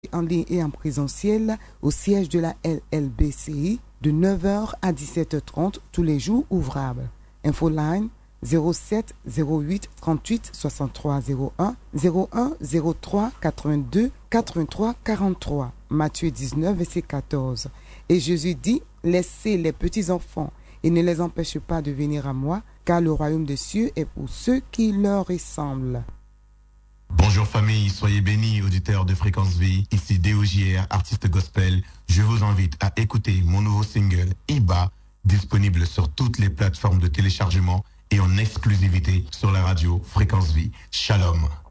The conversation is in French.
en ligne et en présentiel au siège de la LLBCI de 9h à 17h30 tous les jours ouvrables. Infoline 07 08 38 63 01 01 03 82 83 43. Matthieu 19 verset 14. Et Jésus dit: laissez les petits enfants et ne les empêchez pas de venir à moi, car le royaume des cieux est pour ceux qui leur ressemblent. Bonjour famille, soyez bénis, auditeurs de Fréquence Vie. Ici DOJR, artiste gospel. Je vous invite à écouter mon nouveau single Iba, disponible sur toutes les plateformes de téléchargement et en exclusivité sur la radio Fréquence Vie. Shalom.